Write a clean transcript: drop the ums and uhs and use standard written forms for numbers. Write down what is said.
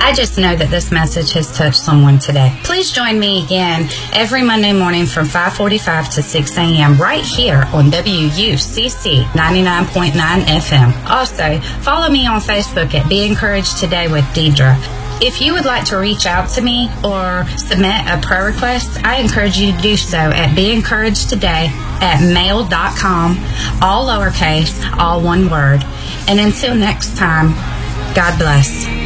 I just know that this message has touched someone today. Please join me again every Monday morning from 5:45 to 6 a.m. right here on WUCC 99.9 FM. Also, follow me on Facebook at Be Encouraged Today with Deidre. If you would like to reach out to me or submit a prayer request, I encourage you to do so at beencouragedtoday@mail.com, all lowercase, all one word. And until next time, God bless.